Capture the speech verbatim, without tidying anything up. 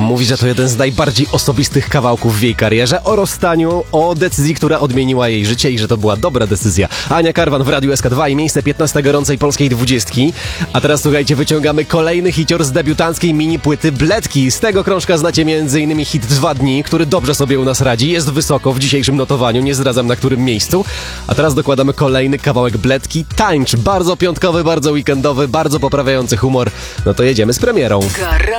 mówi, że to jeden z najbardziej osobistych kawałków w jej karierze, o rozstaniu, o decyzji, która odmieniła jej życie i że to była dobra decyzja. Ania Karwan w Radiu S K dwa i miejsce piętnaste gorącej polskiej dwudziestki. A teraz słuchajcie, wyciągamy kolejny hicior z debiutanckiej mini płyty Bledki. Z tego krążka znacie m.in. hit Dwa dni, który dobrze sobie u nas radzi, jest wysoko w dzisiejszym notowaniu, nie zdradzam na którym miejscu. A teraz dokładamy kolejny kawałek Bledki, Tańcz, bardzo piątkowy, bardzo weekendowy, bardzo poprawiający humor. No to jedziemy z premierą.